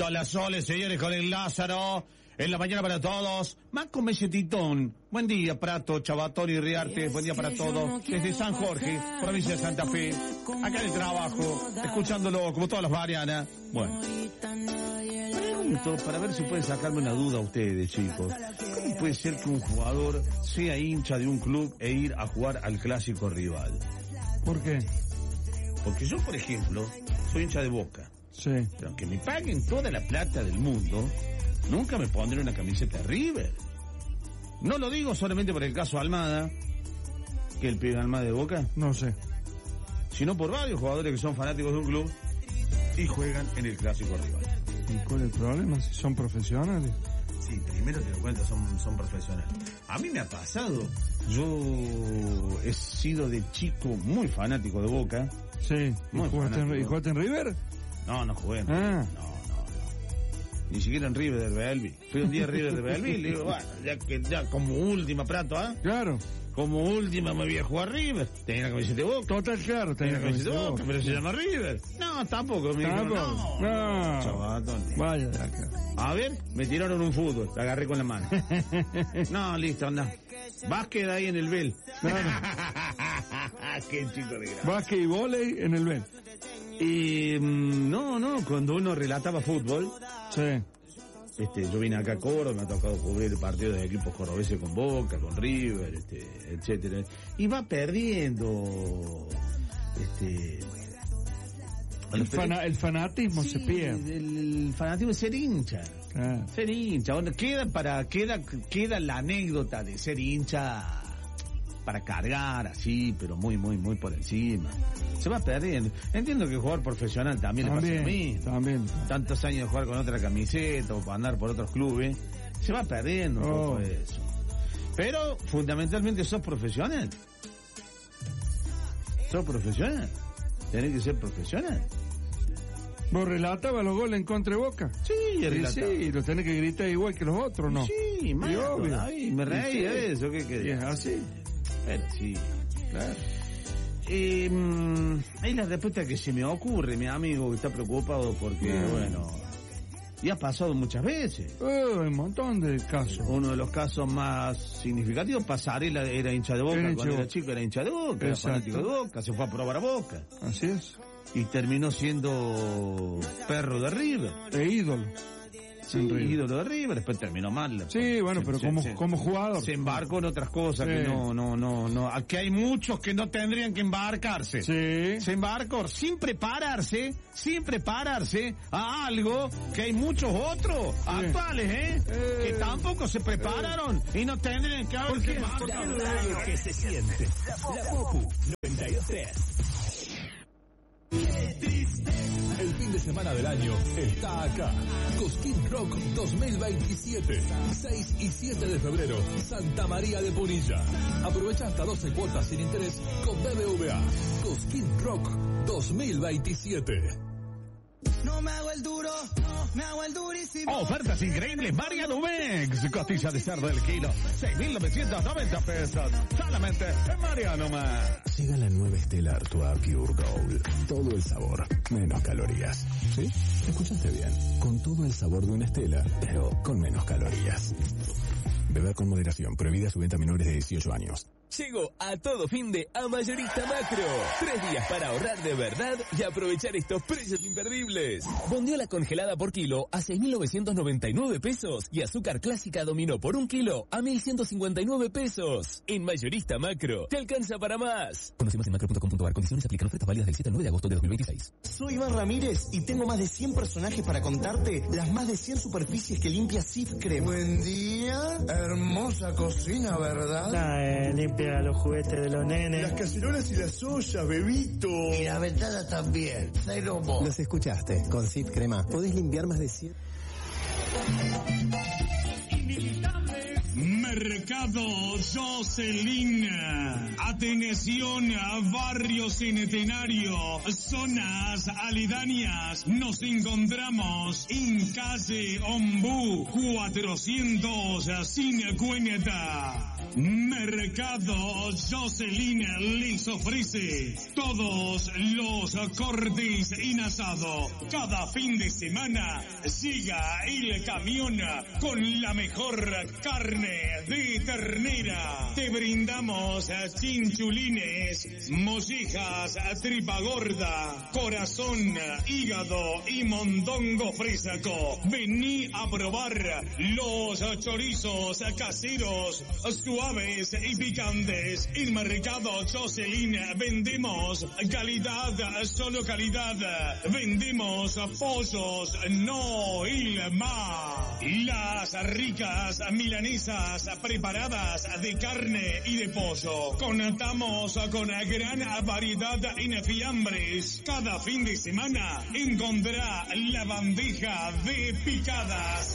Todas las soles, señores, con el Lázaro. En la mañana para todos. Marco Mesetitón. Buen día, Prato, Chabatón y Riarte. Buen día para todos. Desde San Jorge, provincia de Santa Fe. Acá en el trabajo, escuchándolo como todas las mañanas. Bueno. Pregunto, para ver si pueden sacarme una duda a ustedes, chicos. ¿Cómo puede ser que un jugador sea hincha de un club e ir a jugar al clásico rival? ¿Por qué? Porque yo, por ejemplo, soy hincha de Boca. Sí. Pero aunque me paguen toda la plata del mundo, nunca me pondré una camiseta de River. No lo digo solamente por el caso Almada, que el pibe Almada de Boca. No sé. Sino por varios jugadores que son fanáticos de un club y juegan en el clásico rival. ¿Y cuál es el problema? Si son profesionales. Sí, primero te lo cuento, son profesionales. A mí me ha pasado, yo he sido de chico muy fanático de Boca. Sí. Muy ¿Y jugaste en River? No jugué. Ah. No. Ni siquiera en River de Belvi. Fui un día a River de Belvi y le digo, bueno, ya como última, Prato, ¿ah? Claro. Como última me voy a jugar River. Tenía la camiseta de Boca. Total, claro. Tenía la camiseta de Boca, pero se llama River. No, tampoco. Me dijeron, no. Chavatón. Vaya de acá. A ver, me tiraron un fútbol. La agarré con la mano. No, listo, anda. Básquet ahí en el Bel. Claro. Qué chico de grande. Básquet y vóley en el Bel. Y no, cuando uno relataba fútbol, sí. Yo vine acá a Córdoba, me ha tocado cubrir partidos de equipos cordobeses con Boca, con River, etcétera. Y va perdiendo, el fanatismo se pierde. El fanatismo es ser hincha. Claro. Ser hincha. Bueno, queda la anécdota de ser hincha para cargar así, pero muy por encima. Se va perdiendo. Entiendo que jugador profesional también le pasa a mí. También. Tantos años de jugar con otra camiseta o para andar por otros clubes, se va perdiendo un poco eso. Pero fundamentalmente sos profesional. Tenés que ser profesional. ¿Vos relatabas los goles en contra de Boca? Sí, sí, los tenés que gritar igual que los otros, ¿no? Sí, más ahí me reí de eso, ¿qué es así? Pero sí, claro. Es la respuesta que se me ocurre, mi amigo, que está preocupado porque, y ha pasado muchas veces. Un montón de casos. Uno de los casos más significativos, Pasarela era hincha de Boca, cuando era chico era hincha de Boca, era fanático de Boca, se fue a probar a Boca. Así es. Y terminó siendo perro de River. Ídolo. Sí, ídolo de River, después terminó mal. Sí, bueno, pero como jugador. Se embarcó en otras cosas que no. Aquí hay muchos que no tendrían que embarcarse. Sí. Se embarcó sin prepararse a algo que hay muchos otros actuales, que tampoco se prepararon y no tendrían que haberse embarcado. La radio que se siente. La Popu 92.3. El fin de semana del año está acá. Cosquín Rock 2027. 6 y 7 de febrero, Santa María de Punilla. Aprovecha hasta 12 cuotas sin interés con BBVA. Cosquín Rock 2027. No me hago el duro, me hago el durísimo. Ofertas increíbles, María Numex. Costilla de cerdo del kilo, 6.990 pesos. Solamente en María Numex. Llega la nueva Stella Artois Pure Gold. Todo el sabor, menos calorías. ¿Sí? Escuchaste bien. Con todo el sabor de una Stella, pero con menos calorías. Beber con moderación. Prohibida su venta a menores de 18 años. Llegó a todo fin de a Mayorista Macro. 3 días para ahorrar de verdad y aprovechar estos precios imperdibles. Bondiola congelada por kilo a 6.999 pesos y azúcar clásica dominó por 1 kilo a 1.159 pesos. En Mayorista Macro te alcanza para más. Conoce más en macro.com.ar. Condiciones aplican. Ofertas válidas del 7 al 9 de agosto de 2026. Soy Iván Ramírez y tengo más de 100 personajes para contarte las más de 100 superficies que limpia Cif Crema. Buen día. Hermosa cocina, ¿verdad? Limpia los juguetes de los nenes. Las cacerolas y las ollas, bebito. Y la ventana también. Los escuchaste. Con Cif Crema podés limpiar más de 100. Mercado Jocelyn. Atención a Barrio Centenario, zonas aledañas. Nos encontramos en calle Ombú 450. Mercado Jocelyn les ofrece todos los cortes en asado. Cada fin de semana llega el camión con la mejor carne de ternera. Te brindamos chinchulines, mollejas, tripa gorda, corazón, hígado y mondongo fresco. Vení a probar los chorizos caseros, suaves y picantes. En Mercado Jocelyn vendemos calidad, solo calidad. Vendemos pollos, no Ilma. Las ricas milanesas preparadas de carne y de pollo. Contamos con gran variedad en fiambres. Cada fin de semana encontrará la bandeja de picadas.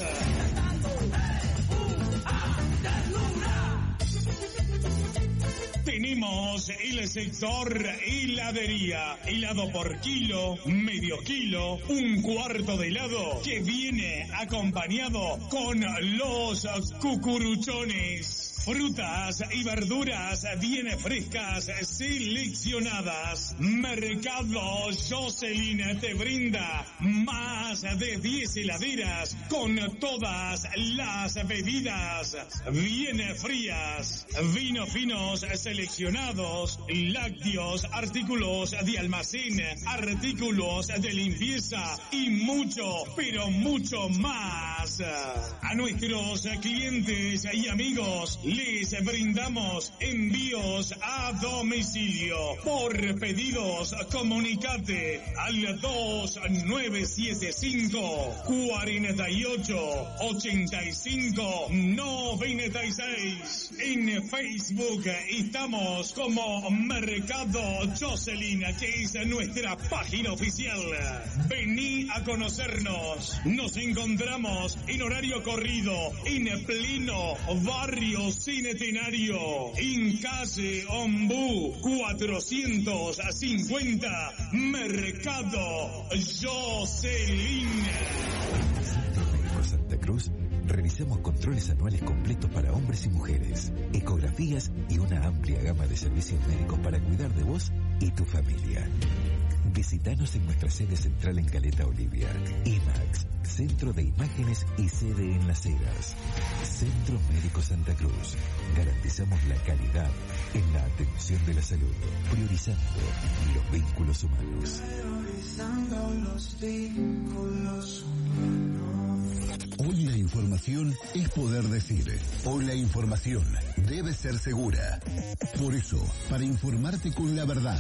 Tenemos el sector heladería, helado por kilo, medio kilo, un cuarto de helado que viene acompañado con los cucuruchones. Frutas y verduras bien frescas, seleccionadas. Mercado Jocelyn te brinda más de 10 heladeras con todas las bebidas bien frías. Vinos finos seleccionados, lácteos, artículos de almacén, artículos de limpieza y mucho, pero mucho más. A nuestros clientes y amigos les brindamos envíos a domicilio. Por pedidos, comunicate al 2975 48 85 96. En Facebook estamos como Mercado Jocelyn, que es nuestra página oficial. Vení a conocernos. Nos encontramos en horario corrido en pleno barrio Centenario, en calle Ombú 450, Mercado Jocelyn. Por Santa Cruz, realizamos controles anuales completos para hombres y mujeres, ecografías y una amplia gama de servicios médicos para cuidar de vos y tu familia. Visítanos en nuestra sede central en Caleta Olivia. IMAX, Centro de Imágenes y sede en Las Heras. Centro Médico Santa Cruz. Garantizamos la calidad en la atención de la salud, priorizando los vínculos humanos. Priorizando los vínculos humanos. Hoy la información es poder decir. Hoy la información debe ser segura. Por eso, para informarte con la verdad,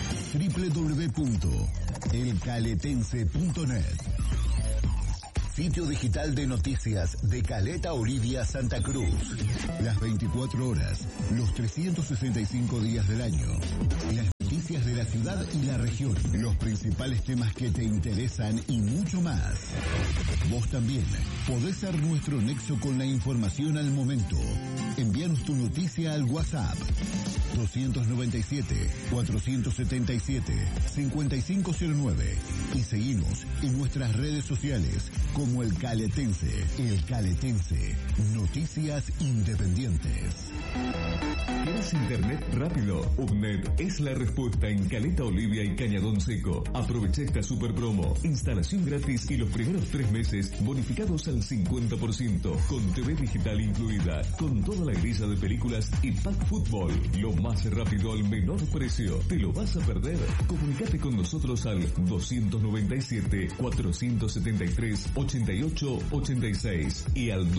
www.elcaletense.net, sitio digital de noticias de Caleta Olivia, Santa Cruz. Las 24 horas, los 365 días del año. Las noticias de la ciudad y la región. Los principales temas que te interesan y mucho más. Vos también podés ser nuestro nexo con la información al momento. Envíanos tu noticia al WhatsApp 297-477-5509 y seguinos en nuestras redes sociales como El Caletense. El Caletense, noticias independientes. ¿Quieres internet rápido? UBNET es la respuesta en Caleta Olivia y Cañadón Seco. Aprovecha esta super promo. Instalación gratis y los primeros 3 meses bonificados al 50%. Con TV digital incluida. Con toda la grilla de películas y pack fútbol. Lo más rápido al menor precio. ¿Te lo vas a perder? Comunicate con nosotros al 297-473-8886 y al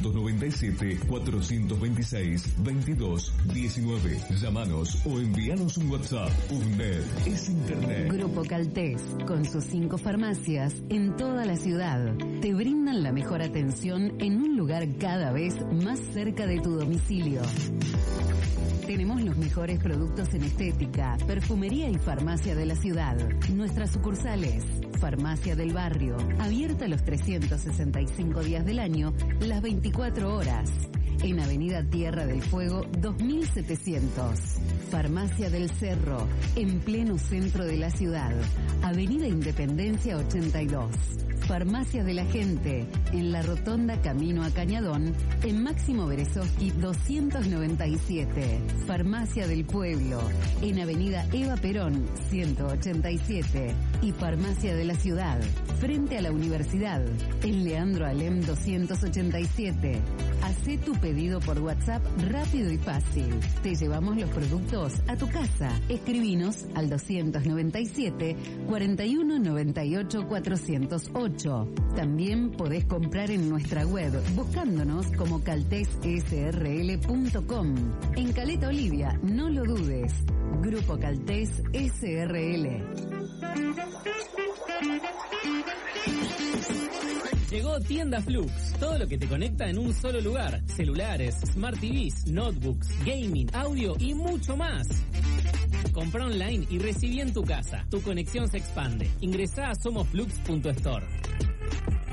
297-426-2219. Llámanos o envíanos un WhatsApp. UNED es Internet. Grupo Caltés, con sus 5 farmacias en toda la ciudad, te brindan la mejor atención en un lugar cada vez más cerca de tu domicilio. Tenemos los mejores productos en estética, perfumería y farmacia de la ciudad. Nuestras sucursales: Farmacia del Barrio, abierta los 365 días del año, las 24 horas. En Avenida Tierra del Fuego 2700. Farmacia del Cerro, en pleno centro de la ciudad. Avenida Independencia 82. Farmacia de la Gente, en la Rotonda Camino a Cañadón, en Máximo Berezovsky 297. Farmacia del Pueblo, en Avenida Eva Perón 187. Y Farmacia de la Ciudad, frente a la Universidad, en Leandro Alem 287. Hacé tu pedido por WhatsApp rápido y fácil. Te llevamos los productos a tu casa. Escribinos al 297 41 98 408. También podés comprar en nuestra web buscándonos como caltessrl.com. En Caleta Olivia, no lo dudes. Grupo Caltés SRL. Llegó Tienda Flux, todo lo que te conecta en un solo lugar. Celulares, Smart TVs, notebooks, gaming, audio y mucho más. Compra online y recibí en tu casa. Tu conexión se expande. Ingresá a somosflux.store.